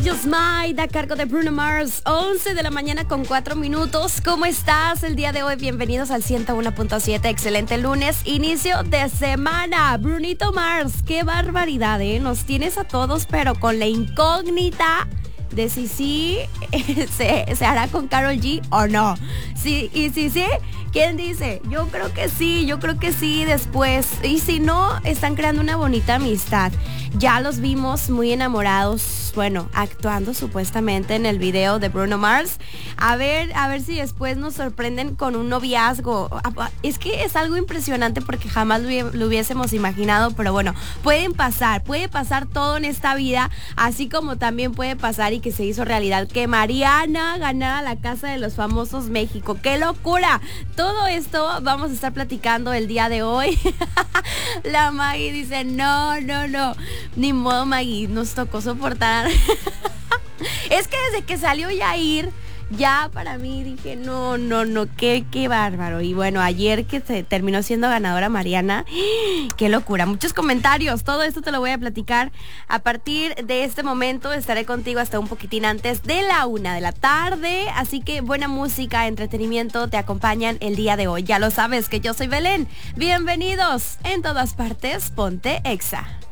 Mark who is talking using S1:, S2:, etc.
S1: Just Mine a cargo de Bruno Mars, 11 de la mañana con 4 minutos. ¿Cómo estás el día de hoy? Bienvenidos al 101.7. Excelente lunes, inicio de semana. Brunito Mars, qué barbaridad, ¿eh? Nos tienes a todos, pero con la incógnita de si sí se hará con Karol G o no. Sí, y si sí, ¿quién dice? Yo creo que sí después. Y si no, están creando una bonita amistad. Ya los vimos muy enamorados, bueno, actuando supuestamente en el video de Bruno Mars. A ver si después nos sorprenden con un noviazgo. Es que es algo impresionante porque jamás lo hubiésemos imaginado, pero bueno, puede pasar todo en esta vida, así como también puede pasar y que se hizo realidad que Mariana ganara la Casa de los Famosos México. ¡Qué locura! Todo esto vamos a estar platicando el día de hoy. La Maggie dice, no. Ni modo, Maggie, nos tocó soportar. Es que desde que salió Yair, ya para mí dije, no, qué bárbaro. Y bueno, ayer que se terminó siendo ganadora Mariana, qué locura. Muchos comentarios, todo esto te lo voy a platicar. A partir de este momento estaré contigo hasta un poquitín antes de la 1 de la tarde. Así que buena música, entretenimiento te acompañan el día de hoy. Ya lo sabes que yo soy Belén. Bienvenidos en todas partes, ponte Exa.